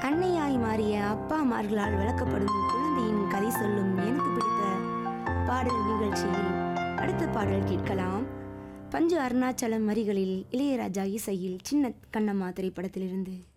அன்னையாய் மாறிய அப்பாமார்களால் வளர்க்கப்படும் குழந்தையின் கதை சொல்லும் எனக்கு பிடித்த பாடல் நிகழ்ச்சியில் அடுத்த பாடல் கேட்கலாம். பஞ்சு அருணாச்சலம் வரிகளில் இளையராஜா இசையில் சின்ன கண்ணம்மா திரைப்படத்திலிருந்து.